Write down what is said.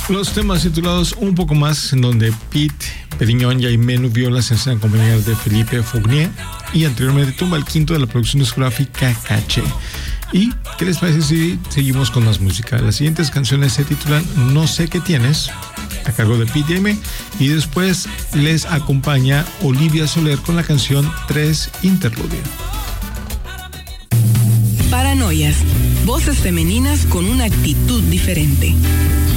Los temas titulados Un poco más, en donde Pete Periñón y Aimé Viola se hacen acompañar de Felipe Fournier, y anteriormente Tumba el Quinto de la producción discográfica Caché. ¿Y qué les parece si seguimos con más música? Las siguientes canciones se titulan No sé qué tienes, a cargo de Pete y Aimé, y después les acompaña Olivia Soler con la canción 3 Interludio. Paranoias, voces femeninas con una actitud diferente.